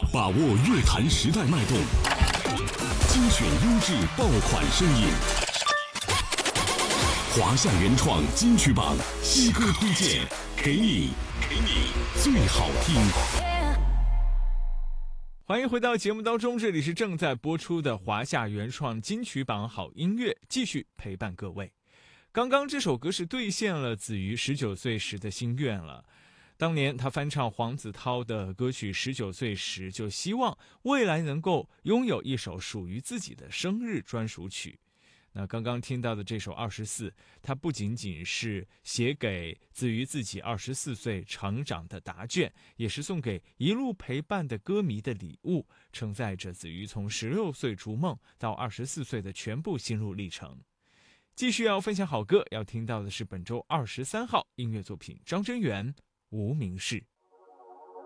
把握乐坛时代脉动，精选优质爆款声音。华夏原创金曲榜新歌推荐，给你最好听。 欢迎回到节目当中，这里是正在播出的华夏原创金曲榜好音乐，继续陪伴各位。刚刚这首歌是兑现了子瑜19岁时的心愿了。当年他翻唱黄子韬的歌曲19岁时，就希望未来能够拥有一首属于自己的生日专属曲。那刚刚听到的这首24，它不仅仅是写给子瑜自己24岁成长的答卷，也是送给一路陪伴的歌迷的礼物，承载着子瑜从16岁逐梦到24岁的全部心路历程。继续要分享好歌，要听到的是本周23号音乐作品张真源《无名氏》。